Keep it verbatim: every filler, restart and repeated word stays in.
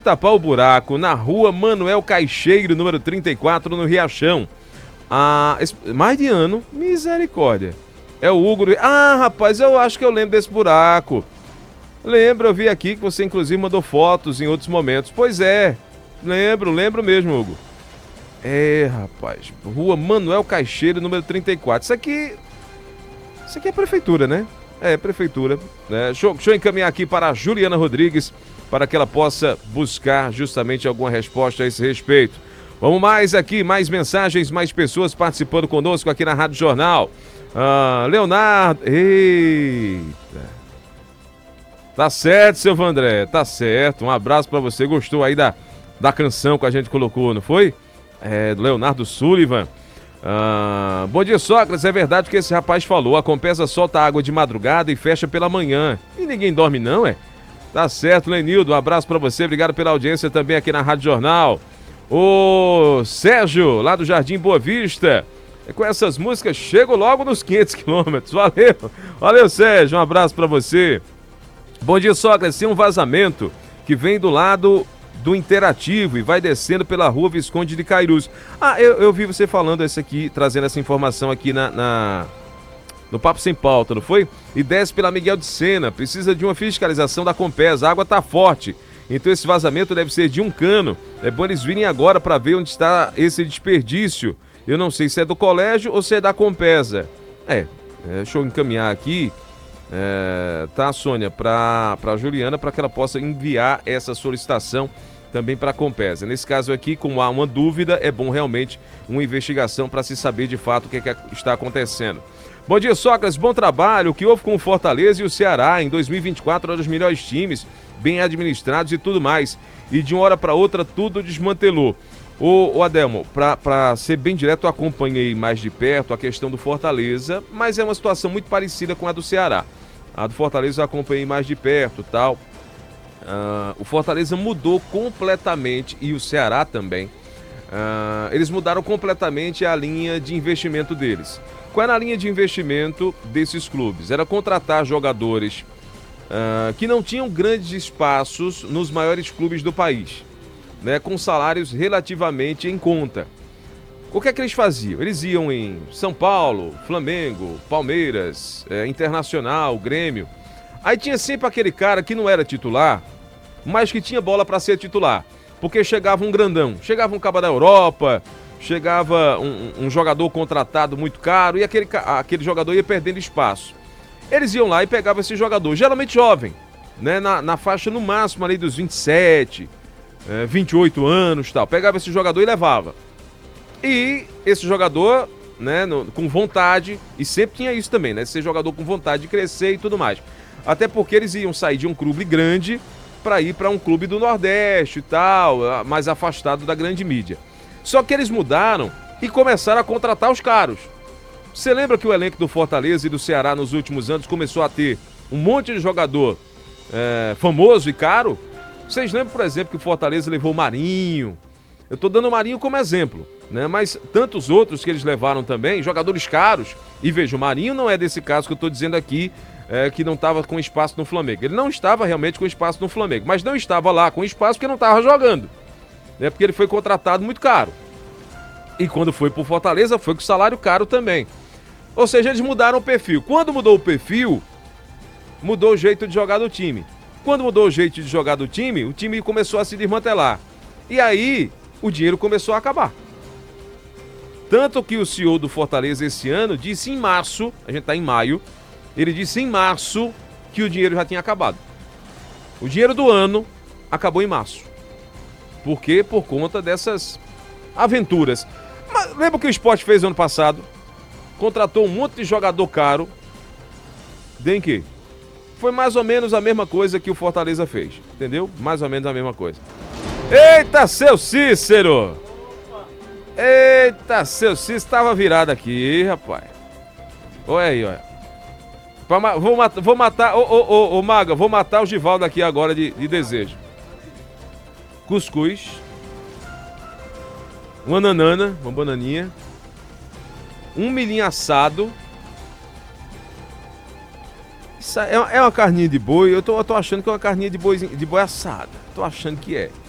tapar o buraco na rua Manuel Caixeiro, número trinta e quatro, no Riachão. Ah, mais de ano, misericórdia. É o Hugo. Ah, rapaz, eu acho que eu lembro desse buraco. Lembro, eu vi aqui que você inclusive mandou fotos em outros momentos. Pois é, lembro, lembro mesmo, Hugo. É, rapaz, rua Manuel Caixeiro, número trinta e quatro. Isso aqui, isso aqui é prefeitura, né? É, prefeitura. Né? Deixa, deixa eu encaminhar aqui para a Juliana Rodrigues, para que ela possa buscar justamente alguma resposta a esse respeito. Vamos mais aqui, mais mensagens, mais pessoas participando conosco aqui na Rádio Jornal. Ah, Leonardo, eita. Tá certo, seu Vandré, tá certo. Um abraço pra você. Gostou aí da, da canção que a gente colocou, não foi? É, do Leonardo Sullivan. Ah, bom dia, Sócrates. É verdade o que esse rapaz falou. A Compesa solta água de madrugada e fecha pela manhã. E ninguém dorme, não, é? Tá certo, Lenildo. Um abraço pra você. Obrigado pela audiência também aqui na Rádio Jornal. O Sérgio, lá do Jardim Boa Vista. Com essas músicas, chego logo nos quinhentos quilômetros. Valeu. Valeu, Sérgio. Um abraço pra você. Bom dia, Sócrates. Tem um vazamento que vem do lado do Interativo e vai descendo pela rua Visconde de Cairus. Ah, eu, eu vi você falando isso aqui, trazendo essa informação aqui na, na, no Papo Sem Pauta, não foi? E desce pela Miguel de Sena. Precisa de uma fiscalização da Compesa. A água tá forte. Então esse vazamento deve ser de um cano. É bom eles virem agora para ver onde está esse desperdício. Eu não sei se é do colégio ou se é da Compesa. É, é deixa eu encaminhar aqui. É, tá, Sônia, para a Juliana, para que ela possa enviar essa solicitação também para a Compesa. Nesse caso aqui, como há uma dúvida, é bom realmente uma investigação para se saber de fato o que, é que está acontecendo. Bom dia, Sócrates, bom trabalho. O que houve com o Fortaleza e o Ceará em dois mil e vinte e quatro, eram os melhores times, bem administrados e tudo mais. E de uma hora para outra tudo desmantelou. Ô, ô Adelmo, para ser bem direto, eu acompanhei mais de perto a questão do Fortaleza, mas é uma situação muito parecida com a do Ceará. A do Fortaleza eu acompanhei mais de perto, tal. Uh, o Fortaleza mudou completamente, e o Ceará também. Uh, eles mudaram completamente a linha de investimento deles. Qual era a linha de investimento desses clubes? Era contratar jogadores uh, que não tinham grandes espaços nos maiores clubes do país, né, com salários relativamente em conta. O que é que eles faziam? Eles iam em São Paulo, Flamengo, Palmeiras, é, Internacional, Grêmio. Aí tinha sempre aquele cara que não era titular, mas que tinha bola para ser titular. Porque chegava um grandão, chegava um cabo da Europa, chegava um, um jogador contratado muito caro e aquele, aquele jogador ia perdendo espaço. Eles iam lá e pegavam esse jogador, geralmente jovem, né, na, na faixa no máximo ali dos vinte e sete, é, vinte e oito anos e tal. Pegava esse jogador e levava. E esse jogador, né, no, com vontade, e sempre tinha isso também, né, ser jogador com vontade de crescer e tudo mais. Até porque eles iam sair de um clube grande para ir para um clube do Nordeste e tal, mais afastado da grande mídia. Só que eles mudaram e começaram a contratar os caros. Você lembra que o elenco do Fortaleza e do Ceará nos últimos anos começou a ter um monte de jogador é, famoso e caro? Vocês lembram, por exemplo, que o Fortaleza levou o Marinho? Eu tô dando o Marinho como exemplo, né? Mas tantos outros que eles levaram também, jogadores caros. E veja, o Marinho não é desse caso que eu tô dizendo aqui, é, que não estava com espaço no Flamengo. Ele não estava realmente com espaço no Flamengo, mas não estava lá com espaço porque não estava jogando, né? Porque ele foi contratado muito caro. E quando foi pro Fortaleza, foi com salário caro também. Ou seja, eles mudaram o perfil. Quando mudou o perfil, mudou o jeito de jogar do time. Quando mudou o jeito de jogar do time, o time começou a se desmantelar. E aí, o dinheiro começou a acabar. Tanto que o C E O do Fortaleza esse ano disse em março, a gente tá em maio, ele disse em março que o dinheiro já tinha acabado. O dinheiro do ano acabou em março. Por quê? Por conta dessas aventuras. Mas lembra o que o Sport fez ano passado? Contratou um monte de jogador caro. Deu em quê? Foi mais ou menos a mesma coisa que o Fortaleza fez. Entendeu? Mais ou menos a mesma coisa. Eita, seu Cícero! Eita, seu Cícero estava virado aqui, rapaz. Olha aí, olha. Pra, vou, mat, vou matar, ô, ô, ô, ô, Maga, vou matar o Givaldo aqui agora de, de desejo. Cuscuz. Uma nanana, uma bananinha. Um milhinho assado. Isso é, é uma carninha de boi. Eu tô, eu tô achando que é uma carninha de boi, de boi assada. Tô achando que é.